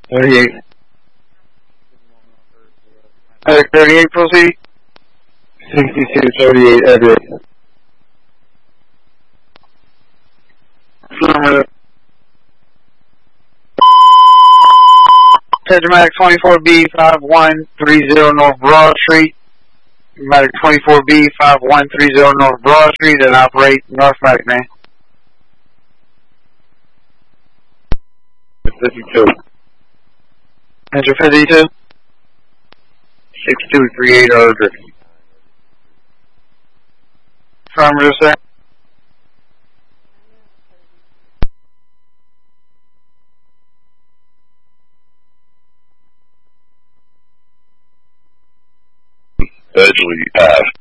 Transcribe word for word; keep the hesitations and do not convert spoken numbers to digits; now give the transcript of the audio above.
thirty-eight. thirty-eight, proceed. sixty-two thirty-eight, address. Affirmative. Tetramatic twenty-four B five one three zero North Broad Street. Tetramatic twenty-four B five one three zero North Broad Street and operate northbound, man. fifty-two. Enter fifty-two. six two three eight, order. Affirmative, sir. Edgley Ave.